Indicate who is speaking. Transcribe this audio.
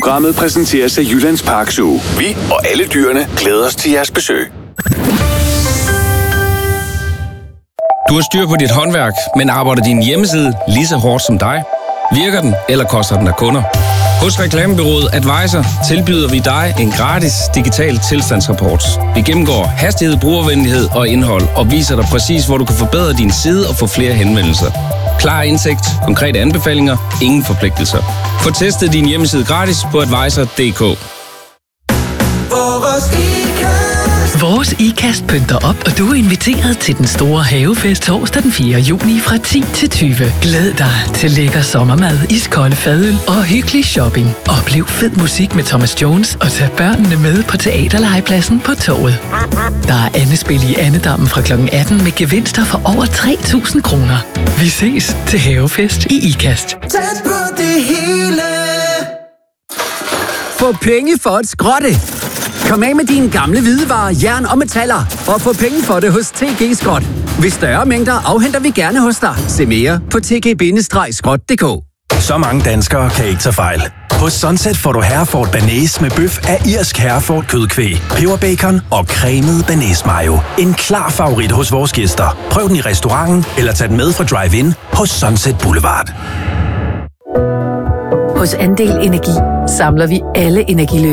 Speaker 1: Programmet præsenteres af Jyllands Park Zoo. Vi og alle dyrene glæder os til jeres besøg.
Speaker 2: Du har styr på dit håndværk, men arbejder din hjemmeside lige så hårdt som dig? Virker den, eller koster den af kunder? Hos Reklamebureauet Advisor tilbyder vi dig en gratis digital tilstandsrapport. Vi gennemgår hastighed, brugervenlighed og indhold og viser dig præcis, hvor du kan forbedre din side og få flere henvendelser. Klar indsigt, konkrete anbefalinger, ingen forpligtelser. Få testet din hjemmeside gratis på advisor.dk.
Speaker 3: Vores IKAST pynter op, og du er inviteret til den store havefest torsdag den 4. juni fra 10 til 20. Glæd dig til lækker sommermad, iskolde fadøl og hyggelig shopping. Oplev fed musik med Thomas Jones og tag børnene med på teaterlegepladsen på Torvet. Der er andespil i Andedammen fra kl. 18 med gevinster for over 3.000 kroner. Vi ses til havefest i IKAST.
Speaker 4: Tæt på det hele. Få penge for at skrotte. Kom af med dine gamle hvidevarer, jern og metaller, og få penge for det hos TG Skrot. Ved større mængder afhenter vi gerne hos dig. Se mere på tg-skrot.dk.
Speaker 5: Så mange danskere kan ikke tage fejl. Hos Sunset får du Hereford Bearnaise med bøf af irsk Hereford kødkvæg, peberbacon og cremet Bearnaise mayo. En klar favorit hos vores gæster. Prøv den i restauranten eller tag den med fra Drive-In hos Sunset Boulevard.
Speaker 6: Hos Andel Energi samler vi alle energiløsninger